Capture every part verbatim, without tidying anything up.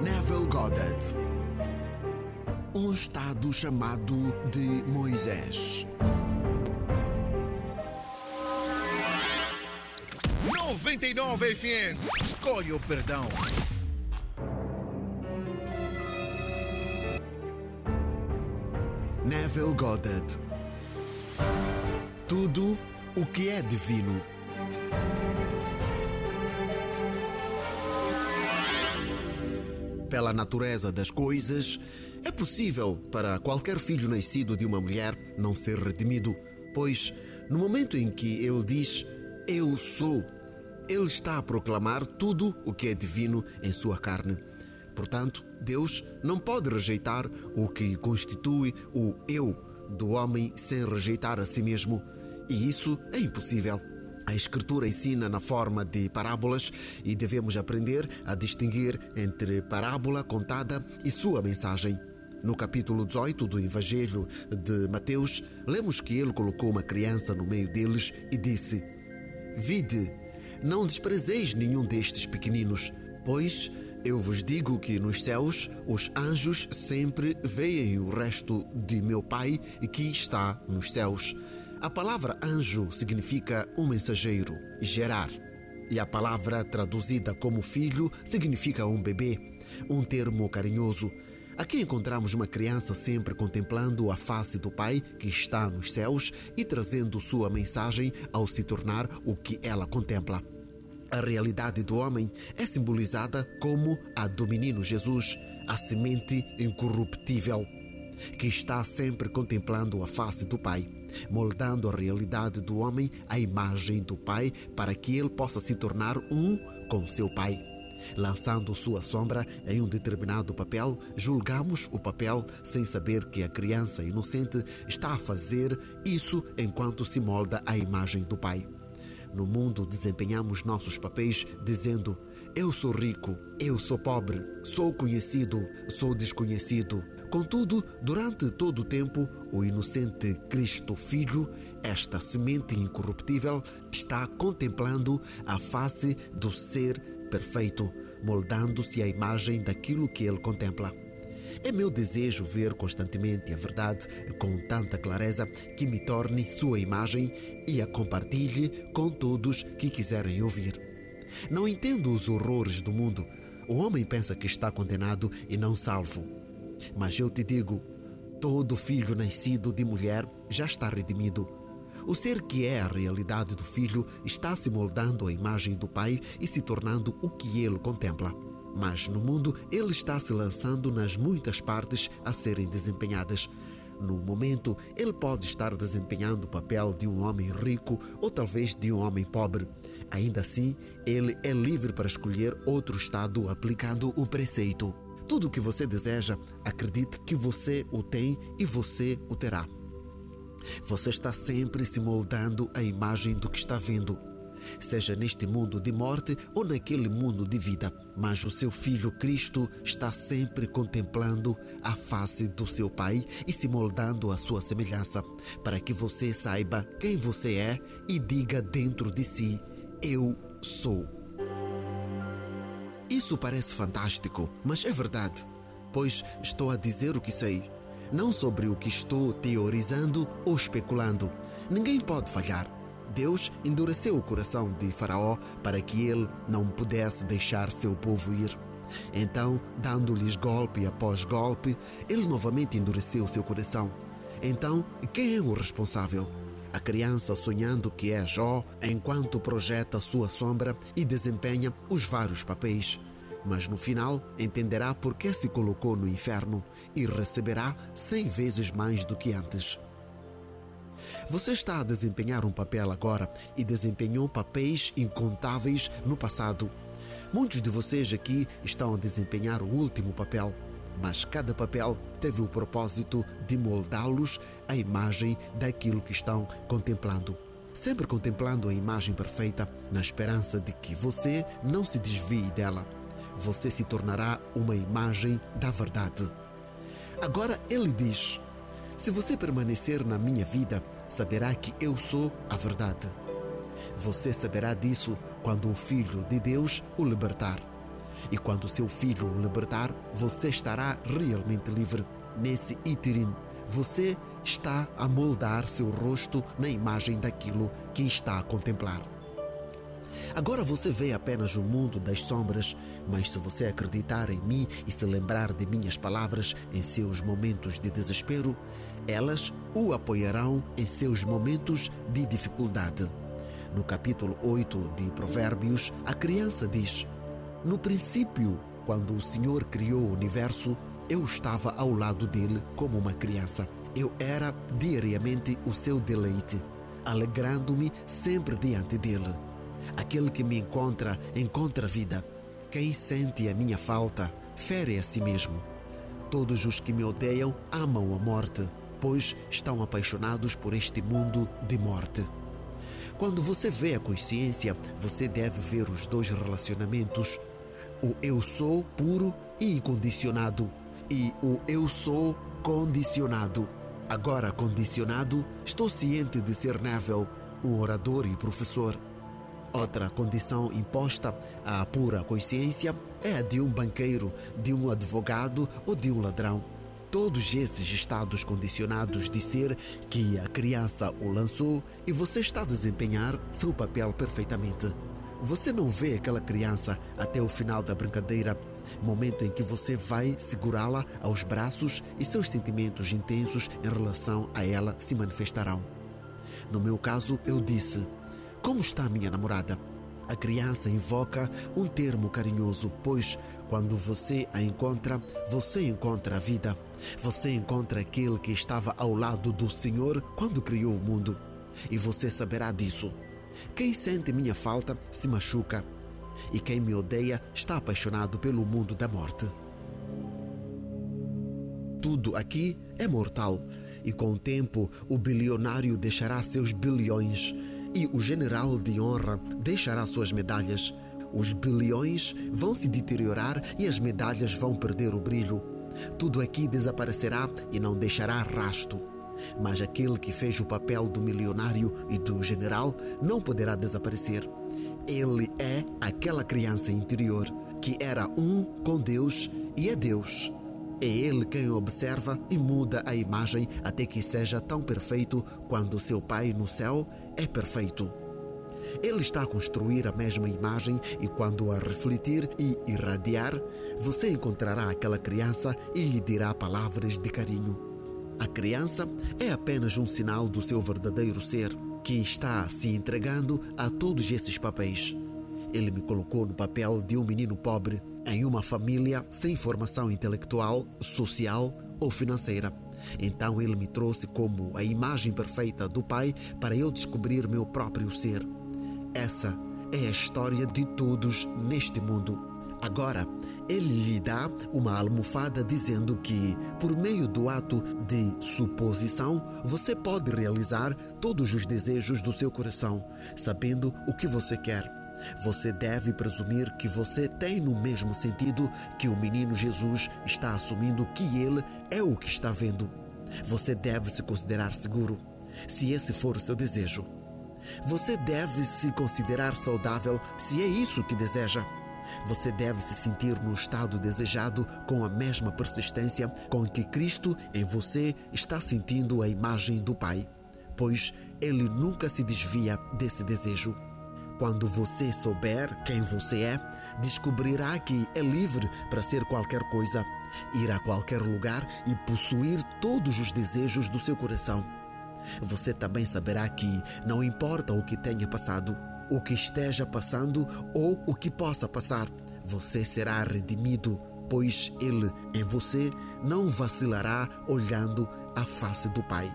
Neville Goddard. Um estado chamado de Moisés. noventa e nove F M. Escolhe o perdão. Neville Goddard. Tudo o que é divino. Pela natureza das coisas, é possível para qualquer filho nascido de uma mulher não ser redimido, pois no momento em que ele diz "Eu sou", ele está a proclamar tudo o que é divino em sua carne. Portanto, Deus não pode rejeitar o que constitui o eu do homem sem rejeitar a si mesmo, e isso é impossível. A Escritura ensina na forma de parábolas e devemos aprender a distinguir entre parábola contada e sua mensagem. No capítulo dezoito do Evangelho de Mateus, lemos que ele colocou uma criança no meio deles e disse: "Vide, não desprezeis nenhum destes pequeninos, pois eu vos digo que nos céus os anjos sempre veem o resto de meu Pai que está nos céus." A palavra anjo significa um mensageiro, gerar. E a palavra traduzida como filho significa um bebê, um termo carinhoso. Aqui encontramos uma criança sempre contemplando a face do Pai que está nos céus e trazendo sua mensagem ao se tornar o que ela contempla. A realidade do homem é simbolizada como a do menino Jesus, a semente incorruptível, que está sempre contemplando a face do Pai, moldando a realidade do homem à imagem do Pai para que ele possa se tornar um com seu Pai. Lançando sua sombra em um determinado papel, julgamos o papel sem saber que a criança inocente está a fazer isso enquanto se molda à imagem do Pai. No mundo desempenhamos nossos papéis dizendo: "Eu sou rico, eu sou pobre, sou conhecido, sou desconhecido." Contudo, durante todo o tempo, o inocente Cristo Filho, esta semente incorruptível, está contemplando a face do ser perfeito, moldando-se à imagem daquilo que ele contempla. É meu desejo ver constantemente a verdade com tanta clareza que me torne sua imagem e a compartilhe com todos que quiserem ouvir. Não entendo os horrores do mundo. O homem pensa que está condenado e não salvo. Mas eu te digo, todo filho nascido de mulher já está redimido. O ser que é a realidade do filho está se moldando à imagem do Pai e se tornando o que ele contempla. Mas no mundo ele está se lançando nas muitas partes a serem desempenhadas. No momento, ele pode estar desempenhando o papel de um homem rico ou talvez de um homem pobre. Ainda assim, ele é livre para escolher outro estado aplicando o preceito. Tudo o que você deseja, acredite que você o tem e você o terá. Você está sempre se moldando à imagem do que está vendo, seja neste mundo de morte ou naquele mundo de vida. Mas o seu Filho Cristo está sempre contemplando a face do seu Pai e se moldando à sua semelhança, para que você saiba quem você é e diga dentro de si: "Eu sou." Isso parece fantástico, mas é verdade, pois estou a dizer o que sei, não sobre o que estou teorizando ou especulando. Ninguém pode falhar. Deus endureceu o coração de Faraó para que ele não pudesse deixar seu povo ir. Então, dando-lhes golpe após golpe, ele novamente endureceu seu coração. Então, quem é o responsável? A criança sonhando que é Jó, enquanto projeta sua sombra e desempenha os vários papéis. Mas no final entenderá por que se colocou no inferno e receberá cem vezes mais do que antes. Você está a desempenhar um papel agora e desempenhou papéis incontáveis no passado. Muitos de vocês aqui estão a desempenhar o último papel, mas cada papel teve o propósito de moldá-los à imagem daquilo que estão contemplando. Sempre contemplando a imagem perfeita, na esperança de que você não se desvie dela. Você se tornará uma imagem da verdade. Agora ele diz: "Se você permanecer na minha vida, saberá que eu sou a verdade." Você saberá disso quando o Filho de Deus o libertar. E quando seu filho o libertar, você estará realmente livre. Nesse ínterim, você está a moldar seu rosto na imagem daquilo que está a contemplar. Agora você vê apenas o mundo das sombras, mas se você acreditar em mim e se lembrar de minhas palavras em seus momentos de desespero, elas o apoiarão em seus momentos de dificuldade. No capítulo oito de Provérbios, a criança diz: no princípio, quando o Senhor criou o universo, eu estava ao lado dele como uma criança. Eu era diariamente o seu deleite, alegrando-me sempre diante dele. Aquele que me encontra, encontra vida. Quem sente a minha falta, fere a si mesmo. Todos os que me odeiam amam a morte, pois estão apaixonados por este mundo de morte. Quando você vê a consciência, você deve ver os dois relacionamentos: o eu sou puro e incondicionado e o eu sou condicionado. Agora, condicionado, estou ciente de ser Neville, um orador e professor. Outra condição imposta à pura consciência é a de um banqueiro, de um advogado ou de um ladrão. Todos esses estados condicionados de ser que a criança o lançou e você está a desempenhar seu papel perfeitamente. Você não vê aquela criança até o final da brincadeira, momento em que você vai segurá-la aos braços e seus sentimentos intensos em relação a ela se manifestarão. No meu caso, eu disse: como está minha namorada? A criança invoca um termo carinhoso, pois quando você a encontra, você encontra a vida. Você encontra aquele que estava ao lado do Senhor quando criou o mundo. E você saberá disso. Quem sente minha falta se machuca, e quem me odeia está apaixonado pelo mundo da morte. Tudo aqui é mortal, e com o tempo o bilionário deixará seus bilhões, e o general de honra deixará suas medalhas. Os bilhões vão se deteriorar e as medalhas vão perder o brilho. Tudo aqui desaparecerá e não deixará rasto. Mas aquele que fez o papel do milionário e do general não poderá desaparecer. Ele é aquela criança interior que era um com Deus e é Deus. É ele quem observa e muda a imagem até que seja tão perfeito quanto seu Pai no céu é perfeito. Ele está a construir a mesma imagem e quando a refletir e irradiar, você encontrará aquela criança e lhe dirá palavras de carinho. A criança é apenas um sinal do seu verdadeiro ser, que está se entregando a todos esses papéis. Ele me colocou no papel de um menino pobre, em uma família sem formação intelectual, social ou financeira. Então ele me trouxe como a imagem perfeita do Pai para eu descobrir meu próprio ser. Essa é a história de todos neste mundo. Agora, ele lhe dá uma almofada dizendo que, por meio do ato de suposição, você pode realizar todos os desejos do seu coração, sabendo o que você quer. Você deve presumir que você tem no mesmo sentido que o menino Jesus está assumindo que ele é o que está vendo. Você deve se considerar seguro, se esse for o seu desejo. Você deve se considerar saudável, se é isso que deseja. Você deve se sentir no estado desejado com a mesma persistência com que Cristo em você está sentindo a imagem do Pai, pois Ele nunca se desvia desse desejo. Quando você souber quem você é, descobrirá que é livre para ser qualquer coisa, ir a qualquer lugar e possuir todos os desejos do seu coração. Você também saberá que não importa o que tenha passado, o que esteja passando ou o que possa passar, você será redimido, pois Ele em você não vacilará olhando a face do Pai.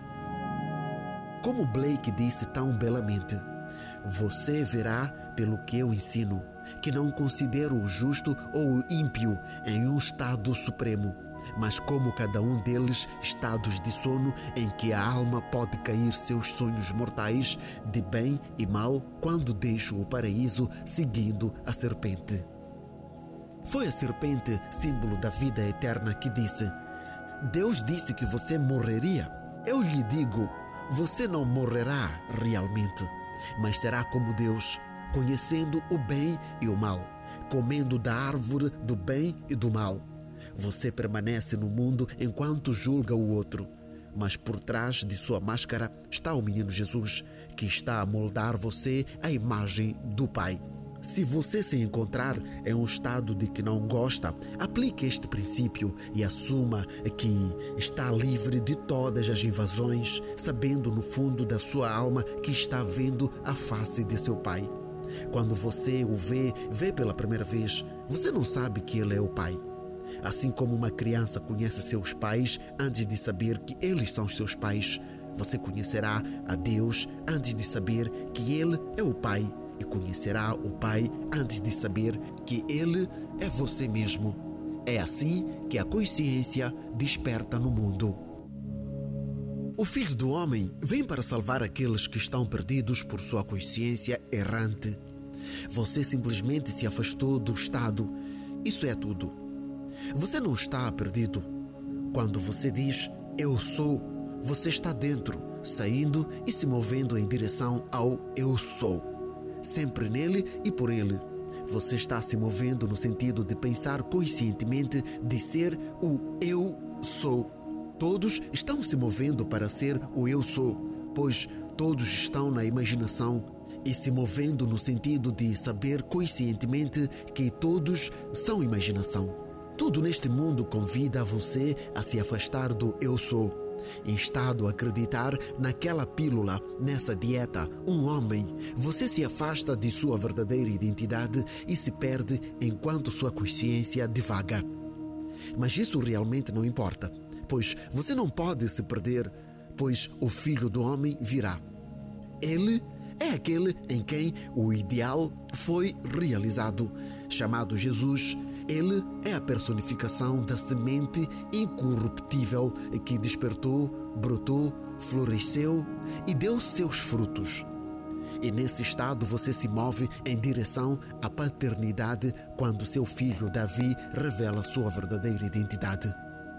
Como Blake disse tão belamente, você verá pelo que eu ensino, que não considero o justo ou o ímpio em um estado supremo, mas como cada um deles estados de sono em que a alma pode cair seus sonhos mortais de bem e mal quando deixa o paraíso seguindo a serpente. Foi a serpente, símbolo da vida eterna, que disse: Deus disse que você morreria. Eu lhe digo, você não morrerá realmente, mas será como Deus, conhecendo o bem e o mal. comendo da árvore do bem e do mal. Você permanece no mundo enquanto julga o outro, mas por trás de sua máscara está o menino Jesus, que está a moldar você à imagem do Pai. Se você se encontrar em um estado de que não gosta, aplique este princípio e assuma que está livre de todas as invasões, sabendo no fundo da sua alma que está vendo a face de seu Pai. Quando você o vê, vê pela primeira vez, você não sabe que Ele é o Pai. Assim como uma criança conhece seus pais antes de saber que eles são seus pais, você conhecerá a Deus antes de saber que Ele é o Pai, e conhecerá o Pai antes de saber que Ele é você mesmo. É assim que a consciência desperta no mundo. O Filho do Homem vem para salvar aqueles que estão perdidos por sua consciência errante. Você simplesmente se afastou do estado. Isso é tudo. Você não está perdido. Quando você diz, eu sou, você está dentro, saindo e se movendo em direção ao eu sou. Sempre nele e por ele. Você está se movendo no sentido de pensar conscientemente de ser o eu sou. Todos estão se movendo para ser o eu sou, pois todos estão na imaginação e se movendo no sentido de saber conscientemente que todos são imaginação. Tudo neste mundo convida você a se afastar do eu sou. Em estado a acreditar naquela pílula, nessa dieta, um homem, você se afasta de sua verdadeira identidade e se perde enquanto sua consciência divaga. Mas isso realmente não importa, pois você não pode se perder, pois o Filho do Homem virá. Ele é aquele em quem o ideal foi realizado, chamado Jesus. Ele é a personificação da semente incorruptível que despertou, brotou, floresceu e deu seus frutos. E nesse estado você se move em direção à paternidade quando seu filho Davi revela sua verdadeira identidade.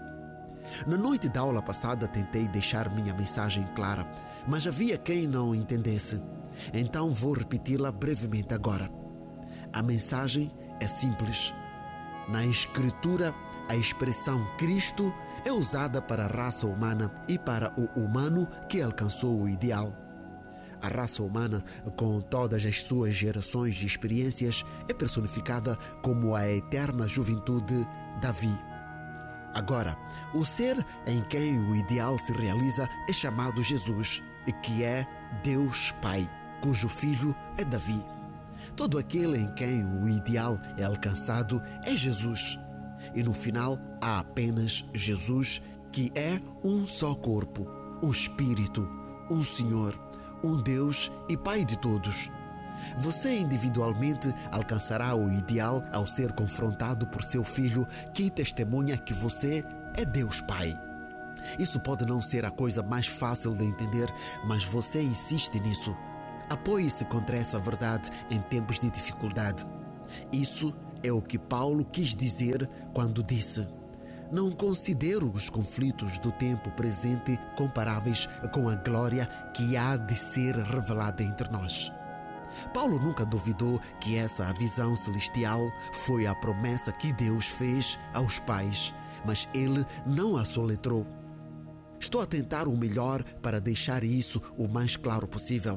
Na noite da aula passada tentei deixar minha mensagem clara, mas havia quem não entendesse. Então vou repeti-la brevemente agora. A mensagem é simples. Na Escritura, a expressão Cristo é usada para a raça humana e para o humano que alcançou o ideal. A raça humana, com todas as suas gerações de experiências, é personificada como a eterna juventude Davi. Agora, o ser em quem o ideal se realiza é chamado Jesus, que é Deus Pai, cujo filho é Davi. Todo aquele em quem o ideal é alcançado é Jesus. E no final há apenas Jesus, que é um só corpo, um Espírito, um Senhor, um Deus e Pai de todos. Você individualmente alcançará o ideal ao ser confrontado por seu filho, que testemunha que você é Deus Pai. Isso pode não ser a coisa mais fácil de entender, mas você insiste nisso. Apoie-se contra essa verdade em tempos de dificuldade. Isso é o que Paulo quis dizer quando disse: não considero os conflitos do tempo presente comparáveis com a glória que há de ser revelada entre nós. Paulo nunca duvidou que essa visão celestial foi a promessa que Deus fez aos pais, mas ele não a soletrou. Estou a tentar o melhor para deixar isso o mais claro possível.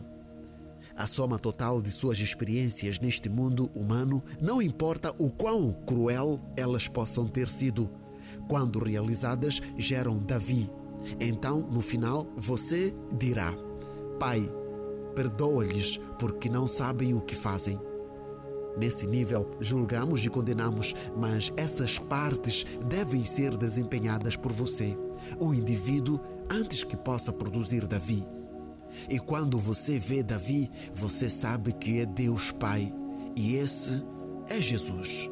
A soma total de suas experiências neste mundo humano, não importa o quão cruel elas possam ter sido, quando realizadas geram Davi. Então, no final, você dirá: Pai, perdoa-lhes porque não sabem o que fazem. Nesse nível, julgamos e condenamos, mas essas partes devem ser desempenhadas por você, o indivíduo, antes que possa produzir Davi. E quando você vê Davi, você sabe que é Deus Pai, e esse é Jesus.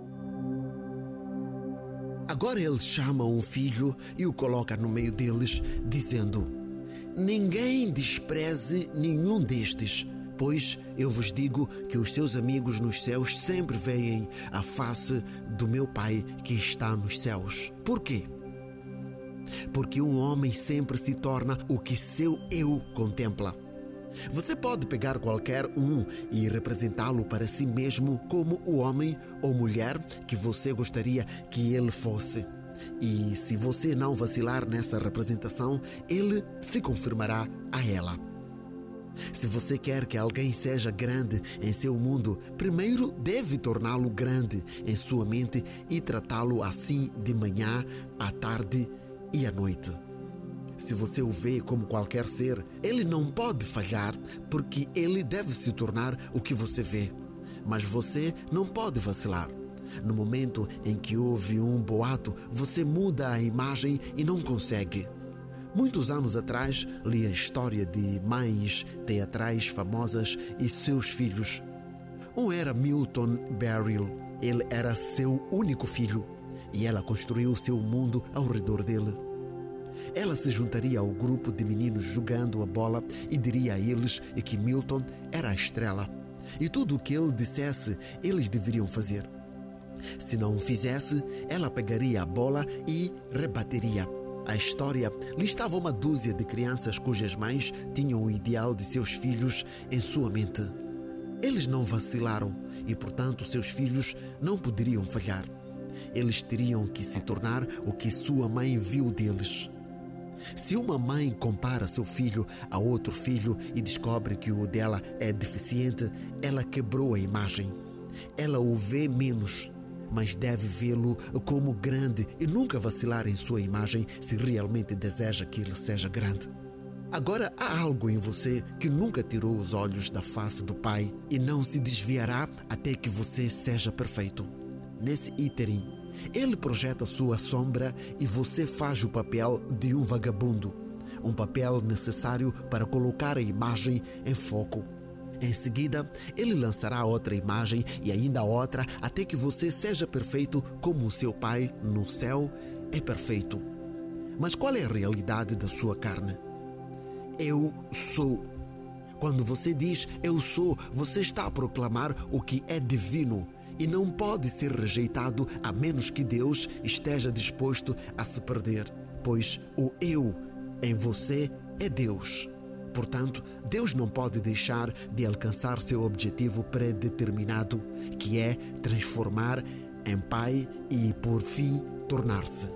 Agora ele chama um filho e o coloca no meio deles, dizendo: ninguém despreze nenhum destes, pois eu vos digo que os seus amigos nos céus sempre veem a face do meu Pai que está nos céus. Por quê? Porque um homem sempre se torna o que seu eu contempla. Você pode pegar qualquer um e representá-lo para si mesmo como o homem ou mulher que você gostaria que ele fosse. E se você não vacilar nessa representação, ele se confirmará a ela. Se você quer que alguém seja grande em seu mundo, primeiro deve torná-lo grande em sua mente e tratá-lo assim de manhã, à tarde e à noite. Se você o vê como qualquer ser, ele não pode falhar, porque ele deve se tornar o que você vê. Mas você não pode vacilar. No momento em que houve um boato, você muda a imagem e não consegue. Muitos anos atrás, li a história de mães teatrais famosas e seus filhos. Um era Milton Berle. Ele era seu único filho e ela construiu seu mundo ao redor dele. Ela se juntaria ao grupo de meninos jogando a bola e diria a eles que Milton era a estrela. E tudo o que ele dissesse, eles deveriam fazer. Se não o fizesse, ela pegaria a bola e rebateria. A história listava uma dúzia de crianças cujas mães tinham o ideal de seus filhos em sua mente. Eles não vacilaram e, portanto, seus filhos não poderiam falhar. Eles teriam que se tornar o que sua mãe viu deles. Se uma mãe compara seu filho a outro filho e descobre que o dela é deficiente, ela quebrou a imagem. Ela o vê menos, mas deve vê-lo como grande e nunca vacilar em sua imagem se realmente deseja que ele seja grande. Agora há algo em você que nunca tirou os olhos da face do Pai e não se desviará até que você seja perfeito. Nesse ínterim, ele projeta sua sombra e você faz o papel de um vagabundo, um papel necessário para colocar a imagem em foco. Em seguida, ele lançará outra imagem e ainda outra até que você seja perfeito como o seu Pai no céu é perfeito. Mas qual é a realidade da sua carne? Eu sou. Quando você diz eu sou, você está a proclamar o que é divino e não pode ser rejeitado a menos que Deus esteja disposto a se perder, pois o eu em você é Deus. Portanto, Deus não pode deixar de alcançar seu objetivo predeterminado, que é transformar em Pai e, por fim, tornar-se.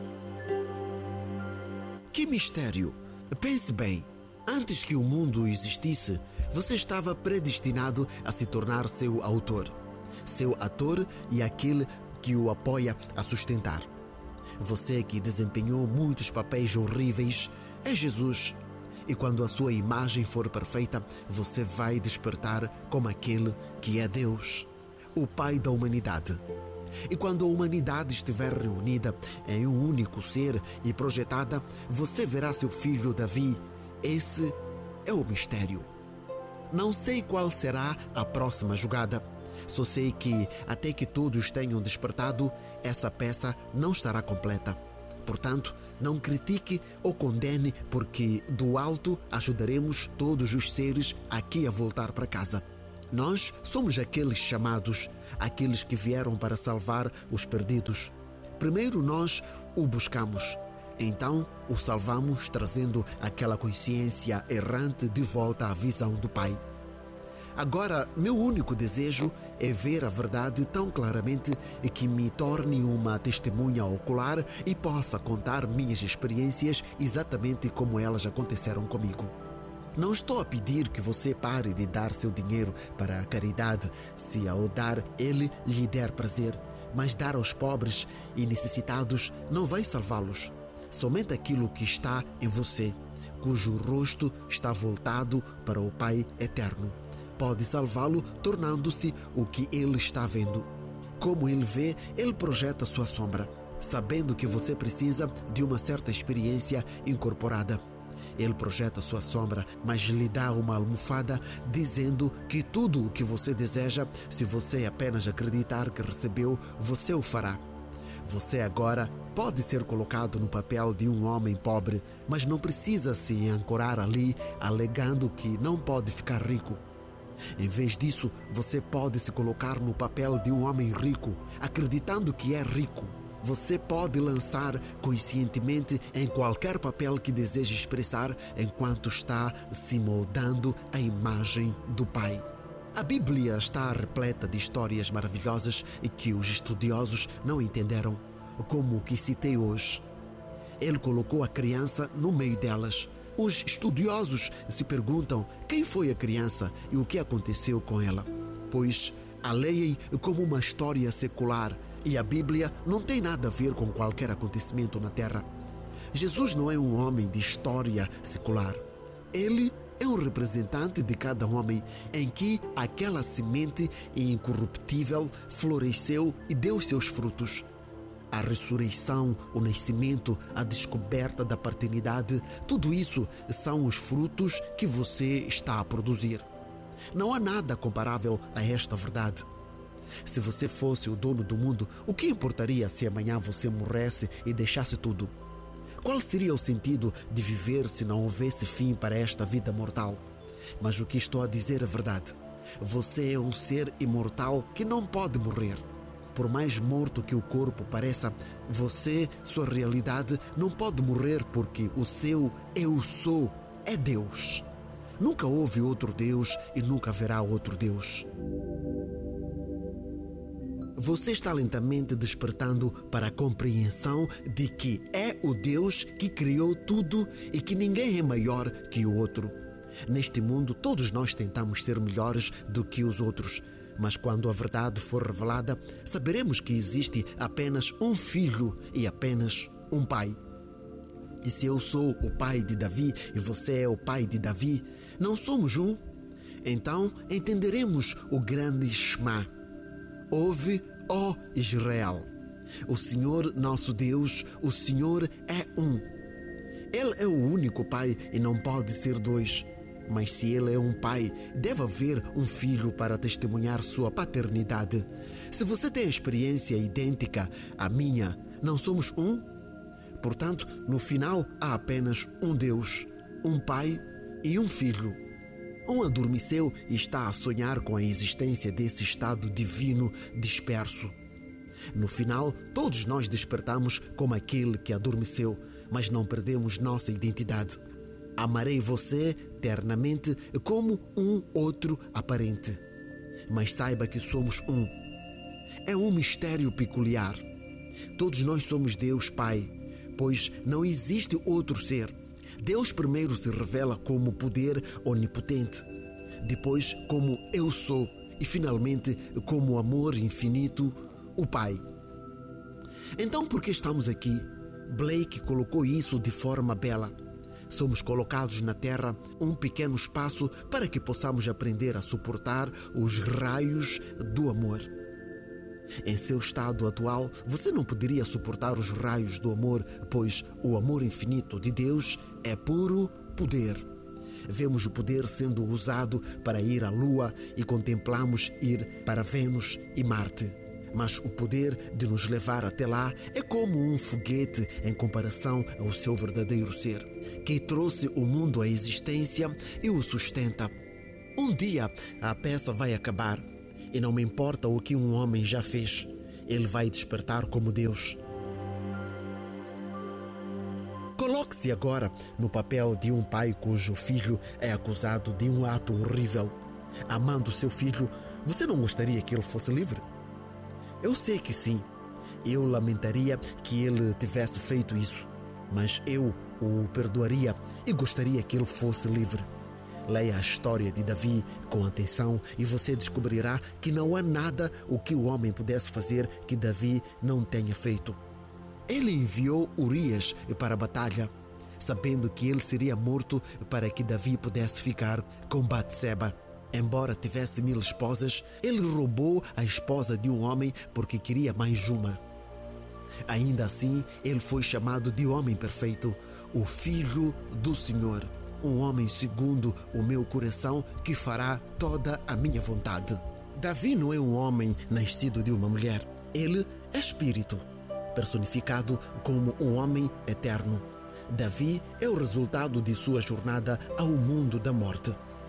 Que mistério! Pense bem, antes que o mundo existisse, você estava predestinado a se tornar seu autor, seu ator e aquele que o apoia a sustentar. Você que desempenhou muitos papéis horríveis é Jesus. E quando a sua imagem for perfeita, você vai despertar como aquele que é Deus, o Pai da humanidade. E quando a humanidade estiver reunida em um único ser e projetada, você verá seu filho Davi. Esse é o mistério. Não sei qual será a próxima jogada. Só sei que, até que todos tenham despertado, essa peça não estará completa. Portanto, não critique ou condene, porque do alto ajudaremos todos os seres aqui a voltar para casa. Nós somos aqueles chamados, aqueles que vieram para salvar os perdidos. Primeiro nós o buscamos, então o salvamos trazendo aquela consciência errante de volta à visão do Pai. Agora, meu único desejo é ver a verdade tão claramente que me torne uma testemunha ocular e possa contar minhas experiências exatamente como elas aconteceram comigo. Não estou a pedir que você pare de dar seu dinheiro para a caridade, se ao dar ele lhe der prazer, mas dar aos pobres e necessitados não vai salvá-los. Somente aquilo que está em você, cujo rosto está voltado para o Pai eterno, pode salvá-lo tornando-se o que ele está vendo. Como ele vê, ele projeta sua sombra, sabendo que você precisa de uma certa experiência incorporada. Ele projeta sua sombra, mas lhe dá uma almofada, dizendo que tudo o que você deseja, se você apenas acreditar que recebeu, você o fará. Você agora pode ser colocado no papel de um homem pobre, mas não precisa se ancorar ali, alegando que não pode ficar rico. Em vez disso, você pode se colocar no papel de um homem rico, acreditando que é rico. você pode lançar conscientemente em qualquer papel que deseje expressar enquanto está se moldando à imagem do Pai. A Bíblia está repleta de histórias maravilhosas e que os estudiosos não entenderam, como o que citei hoje. Ele colocou a criança no meio delas. Os estudiosos se perguntam quem foi a criança e o que aconteceu com ela, pois a leem como uma história secular e a Bíblia não tem nada a ver com qualquer acontecimento na Terra. Jesus não é um homem de história secular. Ele é um representante de cada homem em que aquela semente incorruptível floresceu e deu seus frutos. A ressurreição, o nascimento, a descoberta da paternidade, tudo isso são os frutos que você está a produzir. Não há nada comparável a esta verdade. Se você fosse o dono do mundo, o que importaria se amanhã você morresse e deixasse tudo? Qual seria o sentido de viver se não houvesse fim para esta vida mortal? Mas o que estou a dizer é verdade. Você é um ser imortal que não pode morrer. Por mais morto que o corpo pareça, você, sua realidade, não pode morrer porque o seu eu sou é Deus. Nunca houve outro Deus e nunca haverá outro Deus. Você está lentamente despertando para a compreensão de que é o Deus que criou tudo e que ninguém é maior que o outro. Neste mundo, todos nós tentamos ser melhores do que os outros. Mas quando a verdade for revelada, saberemos que existe apenas um filho e apenas um pai. E se eu sou o pai de Davi e você é o pai de Davi, não somos um? Então entenderemos o grande Shema. Ouve, ó Israel. O Senhor nosso Deus, o Senhor é um. Ele é o único pai e não pode ser dois. Mas se ele é um pai, deve haver um filho para testemunhar sua paternidade. Se você tem experiência idêntica à minha, não somos um? Portanto, no final, há apenas um Deus, um pai e um filho. Um adormeceu e está a sonhar com a existência desse estado divino disperso. No final, todos nós despertamos como aquele que adormeceu, mas não perdemos nossa identidade. Amarei você eternamente como um outro aparente. Mas saiba que somos um. É um mistério peculiar. Todos nós somos Deus Pai, pois não existe outro ser. Deus primeiro se revela como poder onipotente, depois como eu sou e finalmente como amor infinito, o Pai. Então por que estamos aqui? Blake colocou isso de forma bela. Somos colocados na Terra um pequeno espaço para que possamos aprender a suportar os raios do amor. Em seu estado atual, você não poderia suportar os raios do amor, pois o amor infinito de Deus é puro poder. Vemos o poder sendo usado para ir à Lua e contemplamos ir para Vênus e Marte. Mas o poder de nos levar até lá é como um foguete em comparação ao seu verdadeiro ser, que trouxe o mundo à existência e o sustenta. Um dia a peça vai acabar e não me importa o que um homem já fez, ele vai despertar como Deus. Coloque-se agora no papel de um pai cujo filho é acusado de um ato horrível. Amando seu filho, você não gostaria que ele fosse livre? Eu sei que sim. Eu lamentaria que ele tivesse feito isso, mas eu o perdoaria e gostaria que ele fosse livre. Leia a história de Davi com atenção e você descobrirá que não há nada o que o homem pudesse fazer que Davi não tenha feito. Ele enviou Urias para a batalha, sabendo que ele seria morto para que Davi pudesse ficar com Batseba. Embora tivesse mil esposas, ele roubou a esposa de um homem porque queria mais uma. Ainda assim, ele foi chamado de homem perfeito, o Filho do Senhor, um homem segundo o meu coração que fará toda a minha vontade. Davi não é um homem nascido de uma mulher. Ele é espírito, personificado como um homem eterno. Davi é o resultado de sua jornada ao mundo da morte.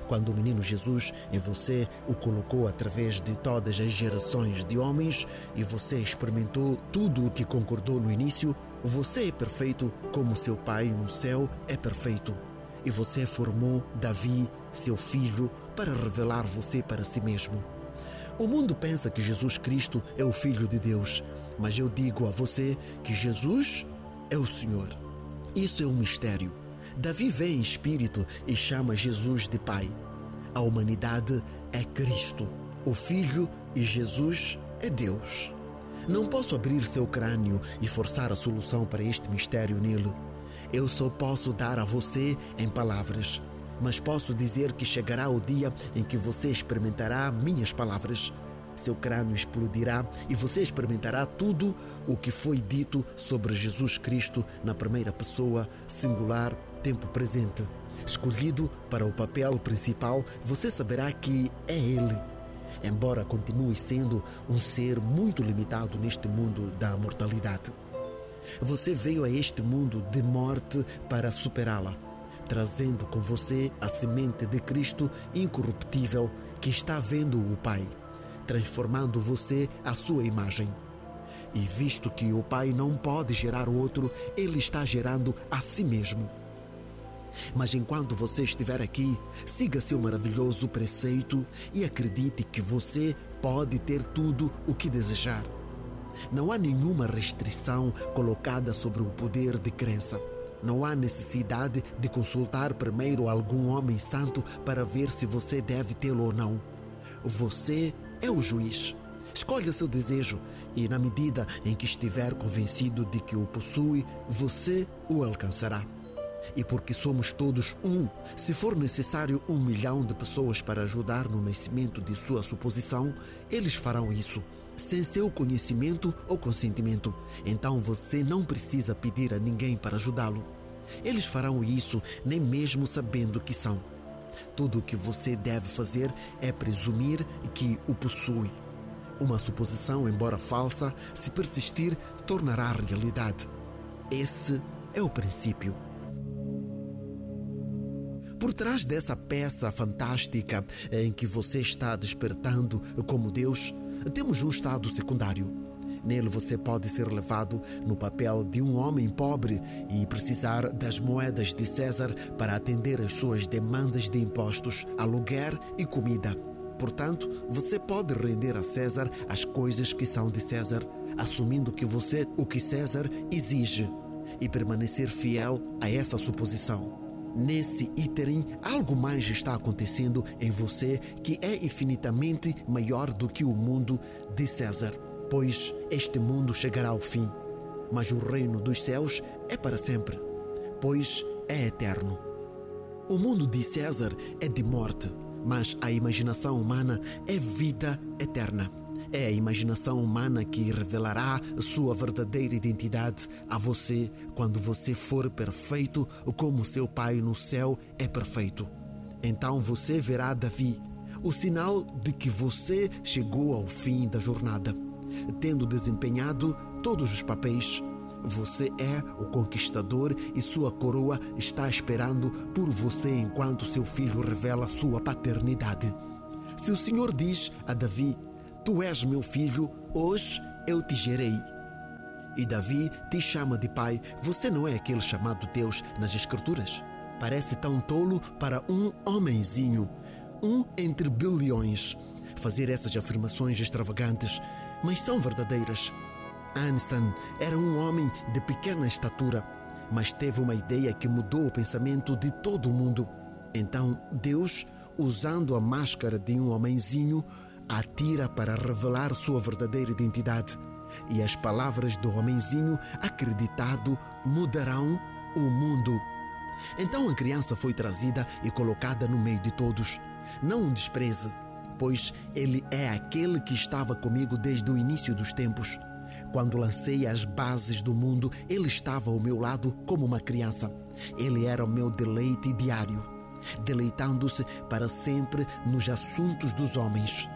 Quando o menino Jesus em você o colocou através de todas as gerações de homens e você experimentou tudo o que concordou no início, você é perfeito como seu Pai no céu é perfeito. E você formou Davi, seu filho, para revelar você para si mesmo. O mundo pensa que Jesus Cristo é o Filho de Deus, mas eu digo a você que Jesus é o Senhor. Isso é um mistério. Davi vê em espírito e chama Jesus de Pai. A humanidade é Cristo, o Filho, e Jesus é Deus. Não posso abrir seu crânio e forçar a solução para este mistério nele. Eu só posso dar a você em palavras, mas posso dizer que chegará o dia em que você experimentará minhas palavras. Seu crânio explodirá e você experimentará tudo o que foi dito sobre Jesus Cristo na primeira pessoa, singular, tempo presente. Escolhido para o papel principal, você saberá que é Ele. Embora continue sendo um ser muito limitado neste mundo da mortalidade. Você veio a este mundo de morte para superá-la, trazendo com você a semente de Cristo incorruptível que está vendo o Pai, transformando você à sua imagem. E visto que o Pai não pode gerar outro, Ele está gerando a si mesmo. Mas enquanto você estiver aqui, siga seu maravilhoso preceito e acredite que você pode ter tudo o que desejar. Não há nenhuma restrição colocada sobre o poder de crença. Não há necessidade de consultar primeiro algum homem santo para ver se você deve tê-lo ou não. Você é o juiz. Escolha seu desejo e, na medida em que estiver convencido de que o possui, você o alcançará. E porque somos todos um, se for necessário um milhão de pessoas para ajudar no nascimento de sua suposição, eles farão isso, sem seu conhecimento ou consentimento. Então você não precisa pedir a ninguém para ajudá-lo. Eles farão isso nem mesmo sabendo que são. Tudo o que você deve fazer é presumir que o possui. Uma suposição, embora falsa, se persistir, tornará realidade. Esse é o princípio. Por trás dessa peça fantástica em que você está despertando como Deus, temos um estado secundário. Nele você pode ser levado no papel de um homem pobre e precisar das moedas de César para atender às suas demandas de impostos, aluguer e comida. Portanto, você pode render a César as coisas que são de César, assumindo que você o que César exige, e permanecer fiel a essa suposição. Nesse ínterim, algo mais está acontecendo em você que é infinitamente maior do que o mundo de César, pois este mundo chegará ao fim, mas o reino dos céus é para sempre, pois é eterno. O mundo de César é de morte, mas a imaginação humana é vida eterna. É a imaginação humana que revelará sua verdadeira identidade a você quando você for perfeito como seu Pai no céu é perfeito. Então você verá Davi, o sinal de que você chegou ao fim da jornada. Tendo desempenhado todos os papéis, você é o conquistador e sua coroa está esperando por você enquanto seu filho revela sua paternidade. Se o Senhor diz a Davi: "Tu és meu filho, hoje eu te gerei", e Davi te chama de pai, você não é aquele chamado Deus nas Escrituras? Parece tão tolo para um homenzinho, um entre bilhões, fazer essas afirmações extravagantes, mas são verdadeiras. Einstein era um homem de pequena estatura, mas teve uma ideia que mudou o pensamento de todo o mundo. Então Deus, usando a máscara de um homenzinho, atira para revelar sua verdadeira identidade. E as palavras do homenzinho acreditado mudarão o mundo. Então a criança foi trazida e colocada no meio de todos. Não o despreze, pois ele é aquele que estava comigo desde o início dos tempos. Quando lancei as bases do mundo, ele estava ao meu lado como uma criança. Ele era o meu deleite diário, deleitando-se para sempre nos assuntos dos homens.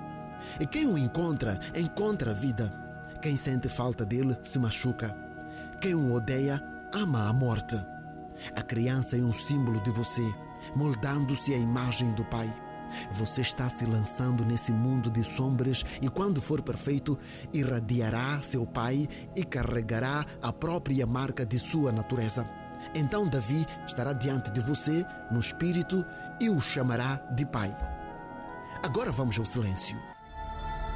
E quem o encontra, encontra a vida. Quem sente falta dele, se machuca. Quem o odeia, ama a morte. A criança é um símbolo de você. moldando-se à imagem do Pai. Você está se lançando nesse mundo de sombras e, quando for perfeito, irradiará seu Pai e carregará a própria marca de sua natureza. Então Davi estará diante de você no Espírito e o chamará de Pai. Agora vamos ao silêncio.